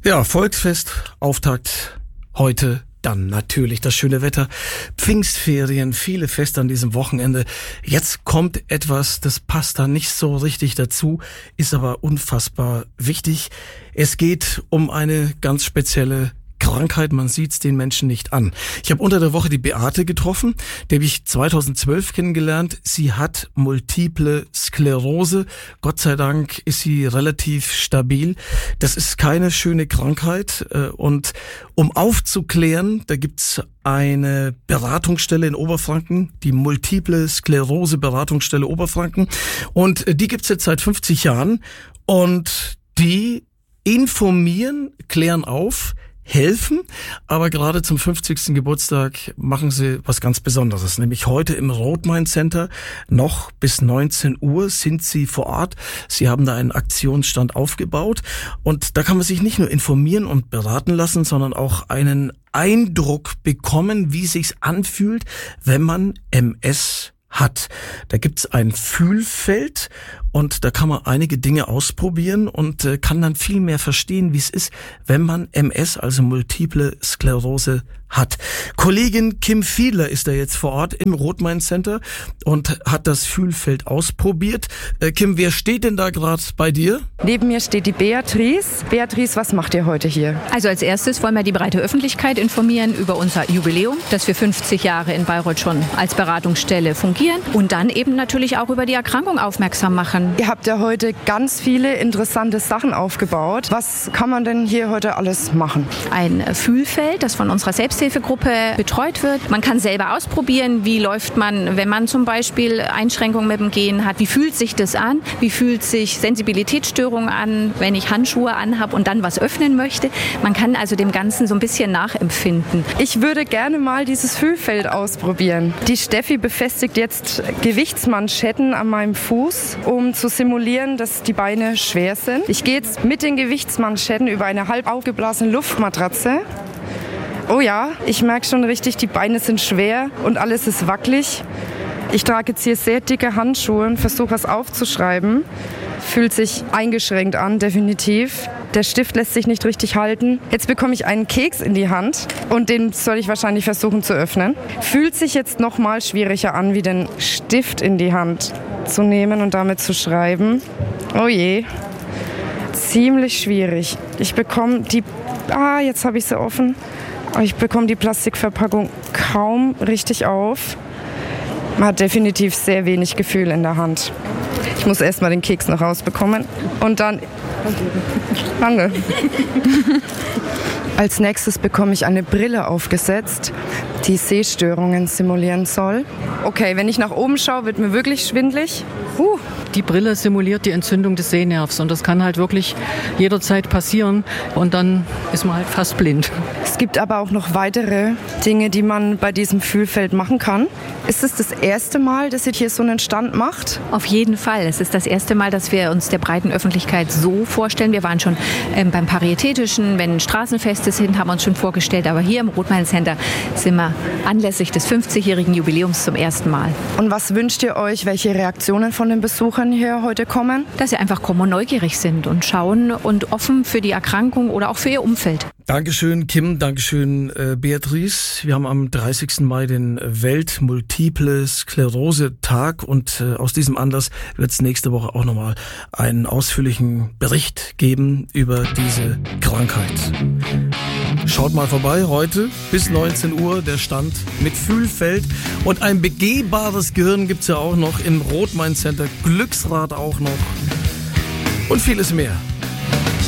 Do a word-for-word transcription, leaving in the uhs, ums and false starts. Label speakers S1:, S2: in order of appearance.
S1: Ja, Volksfest, Auftakt heute. Dann natürlich das schöne Wetter, Pfingstferien, viele Feste an diesem Wochenende. Jetzt kommt etwas, das passt da nicht so richtig dazu, ist aber unfassbar wichtig. Es geht um eine ganz spezielle Krankheit, man sieht's den Menschen nicht an. Ich habe unter der Woche die Beate getroffen, die habe ich zweitausendzwölf kennengelernt. Sie hat multiple Sklerose. Gott sei Dank ist sie relativ stabil. Das ist keine schöne Krankheit. Und um aufzuklären, da gibt's eine Beratungsstelle in Oberfranken, die Multiple Sklerose Beratungsstelle Oberfranken. Und die gibt's jetzt seit fünfzig Jahren. Und die informieren, klären auf, helfen, aber gerade zum fünfzigsten Geburtstag machen sie was ganz Besonderes, nämlich heute im Rothmein Center noch bis neunzehn Uhr sind sie vor Ort. Sie haben da einen Aktionsstand aufgebaut und da kann man sich nicht nur informieren und beraten lassen, sondern auch einen Eindruck bekommen, wie sich's anfühlt, wenn man M S hat. Da gibt's ein Fühlfeld und da kann man einige Dinge ausprobieren und äh, kann dann viel mehr verstehen, wie es ist, wenn man M S, also Multiple Sklerose, hat. Kollegin Kim Fiedler ist da jetzt vor Ort im Rothmein Center und hat das Fühlfeld ausprobiert. Äh, Kim, wer steht denn da gerade bei dir?
S2: Neben mir steht die Beatrice. Beatrice, was macht ihr heute hier?
S3: Also als erstes wollen wir die breite Öffentlichkeit informieren über unser Jubiläum, dass wir fünfzig Jahre in Bayreuth schon als Beratungsstelle fungieren und dann eben natürlich auch über die Erkrankung aufmerksam machen.
S2: Ihr habt ja heute ganz viele interessante Sachen aufgebaut. Was kann man denn hier heute alles machen?
S3: Ein Fühlfeld, das von unserer Selbsthilfegruppe betreut wird. Man kann selber ausprobieren, wie läuft man, wenn man zum Beispiel Einschränkungen mit dem Gehen hat. Wie fühlt sich das an? Wie fühlt sich Sensibilitätsstörung an, wenn ich Handschuhe anhabe und dann was öffnen möchte? Man kann also dem Ganzen so ein bisschen nachempfinden.
S2: Ich würde gerne mal dieses Fühlfeld ausprobieren. Die Steffi befestigt jetzt Gewichtsmanschetten an meinem Fuß, um zu simulieren, dass die Beine schwer sind. Ich gehe jetzt mit den Gewichtsmanschetten über eine halb aufgeblasene Luftmatratze. Oh ja, ich merke schon richtig, die Beine sind schwer und alles ist wackelig. Ich trage jetzt hier sehr dicke Handschuhe und versuche was aufzuschreiben. Fühlt sich eingeschränkt an, definitiv. Der Stift lässt sich nicht richtig halten. Jetzt bekomme ich einen Keks in die Hand und den soll ich wahrscheinlich versuchen zu öffnen. Fühlt sich jetzt noch mal schwieriger an, wie den Stift in die Hand zu nehmen und damit zu schreiben. Oh je, ziemlich schwierig. Ich bekomme die... Ah, jetzt habe ich sie offen. Ich bekomme die Plastikverpackung kaum richtig auf. Man hat definitiv sehr wenig Gefühl in der Hand. Ich muss erst mal den Keks noch rausbekommen und dann... Danke. Als nächstes bekomme ich eine Brille aufgesetzt, die Sehstörungen simulieren soll. Okay, wenn ich nach oben schaue, wird mir wirklich schwindelig. Uh.
S4: Die Brille simuliert die Entzündung des Sehnervs und das kann halt wirklich jederzeit passieren und dann ist man halt fast blind.
S2: Es gibt aber auch noch weitere Dinge, die man bei diesem Fühlfeld machen kann. Ist es das erste Mal, dass ihr hier so einen Stand macht?
S3: Auf jeden Fall. Es ist das erste Mal, dass wir uns der breiten Öffentlichkeit so vorstellen. Wir waren schon ähm, beim Paritätischen, wenn Straßenfeste sind, haben wir uns schon vorgestellt. Aber hier im Rothmein Center sind wir anlässlich des fünfzigjährigen Jubiläums zum ersten Mal.
S2: Und was wünscht ihr euch, welche Reaktionen von den Besuchern hier heute kommen?
S3: Dass sie einfach kommen und neugierig sind und schauen und offen für die Erkrankung oder auch für ihr Umfeld.
S1: Dankeschön, Kim. Dankeschön, äh, Beatrice. Wir haben am dreißigsten Mai den Welt-Multiple Sklerose-Tag und äh, aus diesem Anlass wird es nächste Woche auch nochmal einen ausführlichen Bericht geben über diese Krankheit. Schaut mal vorbei heute bis neunzehn Uhr, der Stand mit Fühlfeld und ein begehbares Gehirn gibt's ja auch noch im Rothmein Center, Glücksrad auch noch und vieles mehr.